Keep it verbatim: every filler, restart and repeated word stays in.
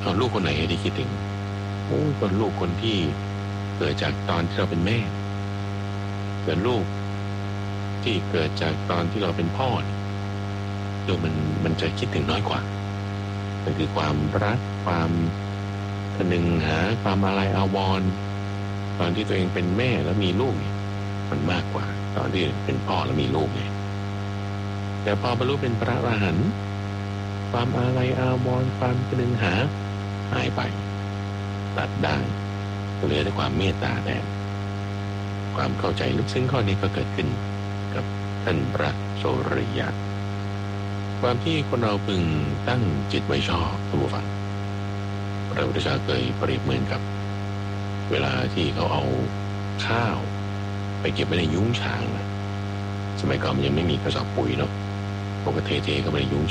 เอาลูกคนไหนที่คิดถึงโอ้ก็ลูกคนที่เกิดจากตอนที่เราเป็นแม่เกิดลูกที่เกิดจากตอนที่เราเป็นพ่อดูมันมันจะคิดถึงน้อยกว่ามันคือความรักความคนึงหาความอาลัยอาวรณ์ตอนที่ตัวเองเป็นแม่แล้วมีลูกมันมากกว่าตอนที่เป็นพ่อแล้วมีลูกไงแต่พอบรรลุเป็นพระอรหันต์ความอาลัยอาวรณ์ความคนึงหาหายไปตัดได้เหลือแต่ความเมตตาแทนความเข้าใจลึกซึ้งข้อนี้ก็เกิดขึ้นกับท่านพระโสริยะความที่คนเราพึงตั้งจิตไว้ชอบท่านผู้ฟังพระพุทธเจ้าเคยเปรียบเหมือนกับเวลาที่เขาเอาข้าวไปเก็บไว้ในยุ้งฉางนะสมัยก่อนมันยังไม่มีกระสอบปุ๋ยเนาะปกติเทๆก็ไปในยุ้ง